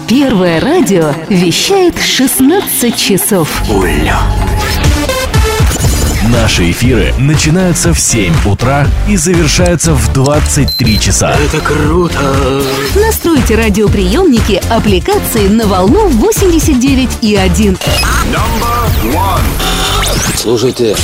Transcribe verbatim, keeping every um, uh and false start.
Первое радио вещает шестнадцать часов. Уля. Наши эфиры начинаются в семь утра и завершаются в двадцать три часа. Это круто! Настройте радиоприемники аппликации на волну восемьдесят девять и один. Слушайте,